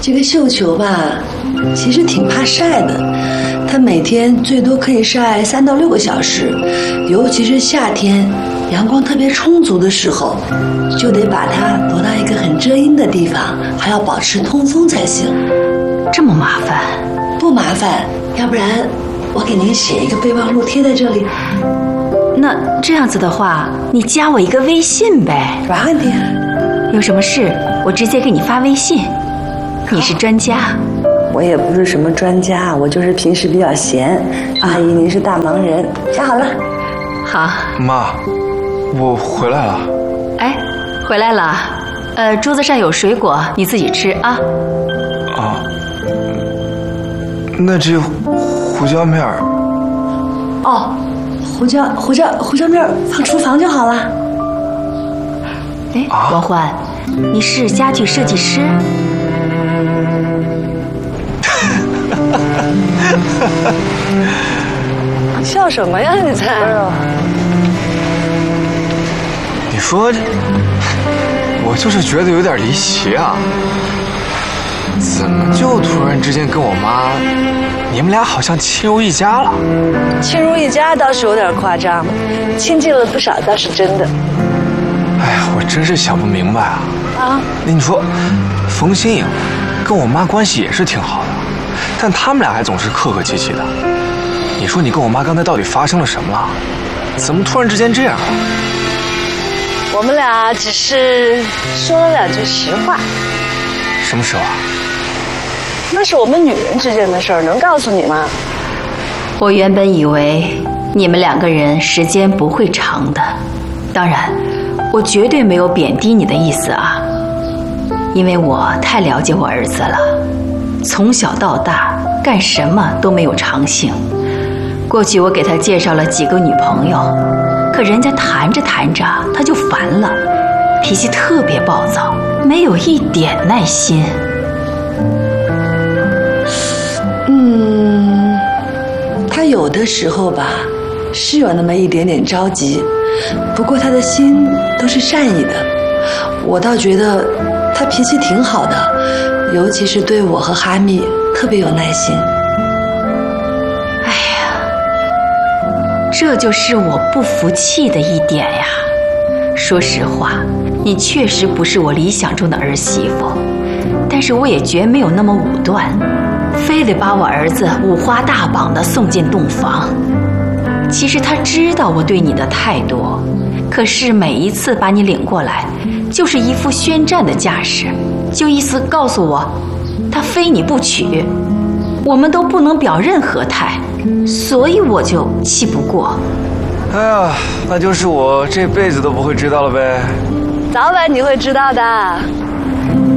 这个绣球吧，其实挺怕晒的，它每天最多可以晒3到6个小时，尤其是夏天，阳光特别充足的时候，就得把它挪到一个很遮阴的地方，还要保持通风才行。 这么麻烦？ 不麻烦，要不然我给您写一个备忘录贴在这里。 那这样子的话，你加我一个微信呗。 没问题。 有什么事我直接给你发微信。你是专家？ 我也不是什么专家，我就是平时比较闲。阿姨，您是大忙人，想好了。 好。 妈，我回来了。 哎，回来了。桌子上有水果，你自己吃啊。 啊。那这胡椒面儿。 哦，胡椒面放厨房就好了。 哎，王焕，你是家具设计师？ 你笑什么呀？你猜？ 你说，我就是觉得有点离奇啊。怎么就突然之间跟我妈，你们俩好像亲如一家了？ 亲如一家倒是有点夸张，亲近了不少倒是真的。 哎呀，我真是想不明白啊！ 啊？ 你说，冯新颖跟我妈关系也是挺好的，但他们俩还总是客客气气的。你说你跟我妈刚才到底发生了什么了？怎么突然之间这样了？ 我们俩只是说了2句实话。 什么实话？ 那是我们女人之间的事儿，能告诉你吗？ 我原本以为你们2个人时间不会长的，当然，我绝对没有贬低你的意思啊，因为我太了解我儿子了，从小到大干什么都没有长性。过去我给他介绍了几个女朋友，可人家谈着谈着他就烦了，脾气特别暴躁，没有一点耐心。 他有的时候吧，是有那么一点点着急，不过他的心都是善意的。我倒觉得他脾气挺好的，尤其是对我和哈密特别有耐心。 哎呀，这就是我不服气的一点呀。说实话，你确实不是我理想中的儿媳妇，但是我也绝没有那么武断，非得把我儿子五花大绑地送进洞房。其实他知道我对你的态度，可是每一次把你领过来，就是一副宣战的架势，就意思告诉我，他非你不娶，我们都不能表任何态，所以我就气不过。 哎呀，那就是我这辈子都不会知道了呗。 早晚你会知道的。